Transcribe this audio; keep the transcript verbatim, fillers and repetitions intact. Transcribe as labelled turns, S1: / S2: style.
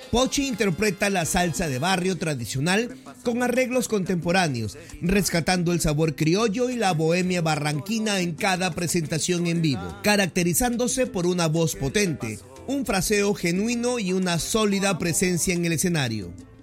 S1: Pochi interpreta la salsa de barrio tradicional con arreglos contemporáneos, rescatando el sabor criollo y la bohemia barranquina en cada presentación en vivo, caracterizándose por una voz potente, un fraseo genuino y una sólida presencia en el escenario.